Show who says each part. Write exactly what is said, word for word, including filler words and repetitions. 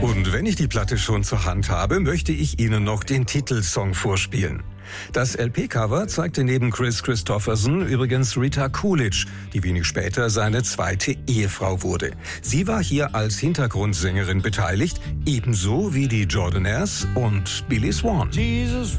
Speaker 1: Und wenn ich die Platte schon zur Hand habe, möchte ich Ihnen noch den Titelsong vorspielen. Das L P-Cover zeigte neben Kris Kristofferson übrigens Rita Coolidge, die wenig später seine zweite Ehefrau wurde. Sie war hier als Hintergrundsängerin beteiligt, ebenso wie die Jordanaires und Billy Swan.
Speaker 2: Jesus